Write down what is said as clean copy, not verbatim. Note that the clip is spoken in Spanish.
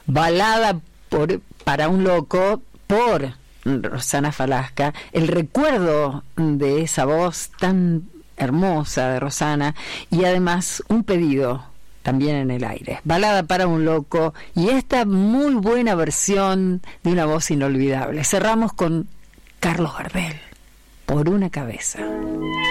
Balada para un loco por Rosana Falasca, el recuerdo de esa voz tan hermosa de Rosana y además un pedido también en el aire. Balada para un loco y esta muy buena versión de una voz inolvidable. Cerramos con Carlos Gardel, Por una cabeza.